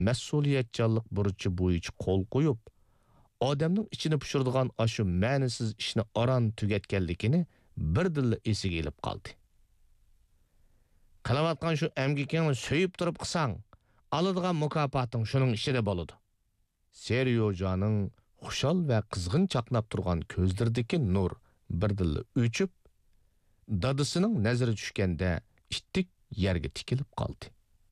mas'uliyatchanlik burchi bo'yicha qo'l qo'yib, odamning ichini pushiradigan ashu ma'nisiz ishni aran tugatganligini birdilla esiga elib qoldi. Qilayotgan shu amgikingni so'yib turib qilsang, oladigan mukofoting shuning ichida bo'ladi. Seryojaning xushal va qizg'in chaqnab turgan ko'zlaridagi nur birdilla o'chib, dadisining nazari tushganda ittik yerga tikilib qoldi.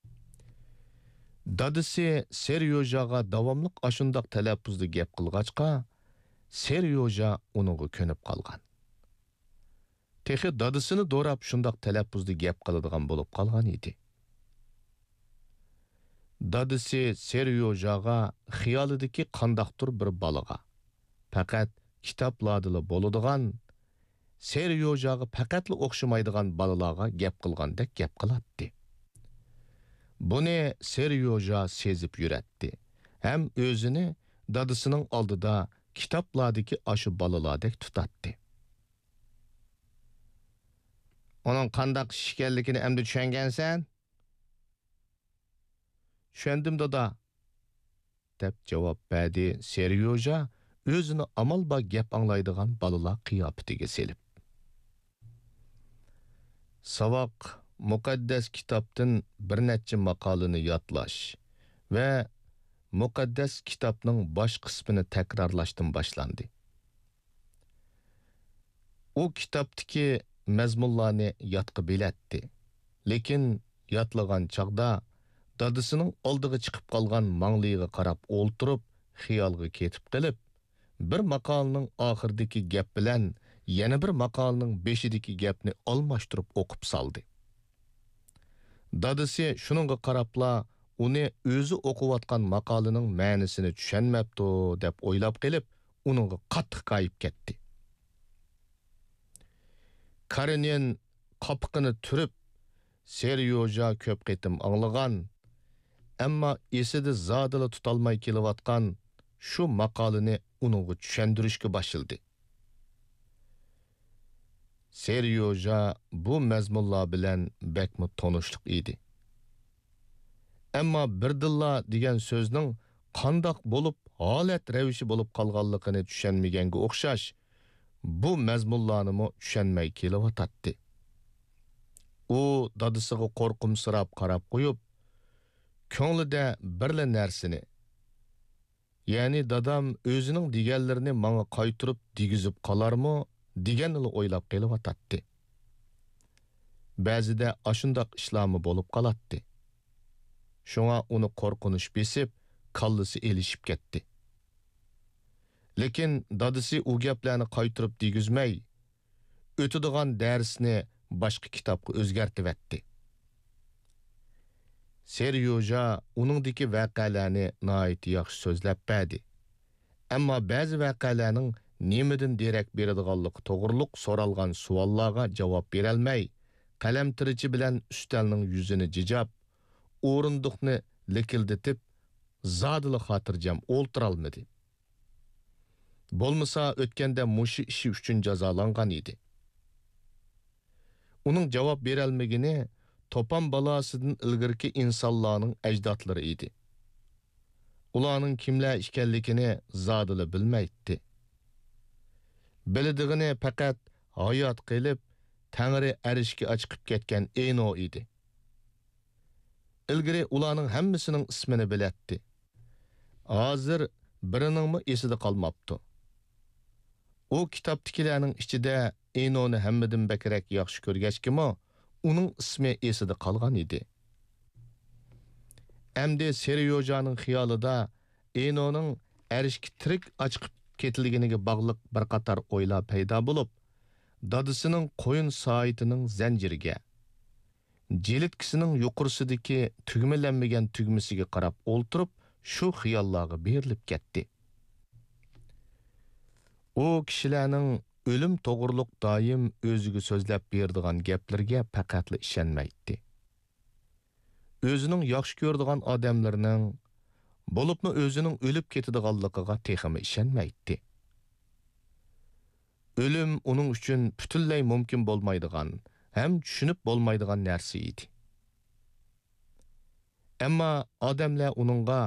Dadisi Seryojaga davomliq ashundaq talaffuzda gap qilg'achqa, Seryoja uningga ko'nib qolgan. Texi dadisini do'rab shundaq talaffuzda gap qiladigan bo'lib qolgan edi. Dadisi Seryojaga xiyolidagi qandaqdir bir balaga, faqat kitoblarda bo'ladigan, Seryojaga faqatli o'xshamaydigan balalarga gap qilgandek gap qilatdi. Buni Seryoja sezib yuratdi. Hem o'zini dadisining oldida kitoblardagi ashu balalardek tutatdi. Onun qandaq ish ekanligini endi tushungansan? Tushundim dada, deb javob berdi Seryoja o'zini amalba gap anglaydigan balalar qiyofatiga selib. Savoq muqaddas kitobdan bir necha maqolani yodlash va muqaddas kitobning bosh qismini takrorlashdan boshlandi. U kitobdagi mazmunlarni yodqa bilatdi. Lekin yodlagan chaqda dadisining oldiga chiqib qolgan mangliga qarab o'ltirib, xiyolga ketib qilib, bir maqolning oxiridagi gap bilan yana bir maqolning beshidagi gapni almashtirib o'qib soldi. Dadisi shuningga qarabla uni o'zi o'qiyotgan maqolining ma'nosini tushunmabdi deb o'ylab qilib, uningga qattiq qayib ketdi. Karenin qopqini turib, Seryoja ko'p qitim anglagan, ammo esida zodila tutolmay kelayotgan shu maqolini uningga tushuntirishga boshladi. Seryoja bu mazmunlar bilan bakmi tonishliq edi. Ammo birdilla degan so'zning qandoq bo'lib, holat ravishi bo'lib qolganligini tushunmaganga o'xshash, bu mazmunlarni tushunmay kelyotdi. U dadisiga qo'rqimsirab qarab qo'yib, ko'nglida birla narsani, ya'ni dadam o'zining deganlarini menga qaytirib digizib qolarmi deganini o'ylab kelyotdi. Ba'zida ashundaq ishlarmi bo'lib qolatdi. Shunga uni qo'rqinish besib, kallasi elishib ketdi. Lekin dadisi u gaplarni qaytirib digizmay, o'tadigan darsni boshqa kitobga o'zgartib etdi. Seryoja uningdagi voqealarni nihoyat yaxshi so'zlab berdi. Ammo ba'zi voqealarning nemadan derak beradiganligi to'g'riliq so'ralgan savollarga javob bera olmay, qalamtirichi bilan ustalning yuzini jijab, o'rindiqni likildatib, zodila xotirjam o'ltira olmadi. Bo'lmasa o'tganda mushi ishi uchun jazolangan edi. Uning javob bera olmagani to'pon balosidan ilgirki insonlarning ajdodlari edi. Ularning kimlar ekanligini zodila bilmaydi. Bildig'ini faqat hayot qilib, Tangri arishga chiqib ketgan Eno edi. Ilgari ularning hammasining ismini bilatdi. Hozir biriningmi esida qolmabdi. O kitobdagilarning ichida Enoni hammadan bakrak yaxshi ko'rgachkimi, uning ismi esida qolgan edi. Endi Seryojaning xiyolida Enoning arishga tirik chiqib ketilganiga bog'liq bir qator o'ylar paydo bo'lib, dadisining qo'yin soatining zanjiriga, jilitkisining yuqorisidagi tugmalanmagan tugmasiga qarab o'ltirib, shu xiyollarga berilib ketdi. O kishilarning o'lim to'g'riliq doim o'ziga so'zlab beradigan gaplarga faqatli ishonmaydi. O'zining yaxshi ko'radigan odamlarning bo'libmi o'zining o'lib ketadiganligiga texmi ishonmaydi. O'lim uning uchun butunlay mumkin bo'lmaydigan, ham tushunib bo'lmaydigan narsa edi. Ammo odamlar uningga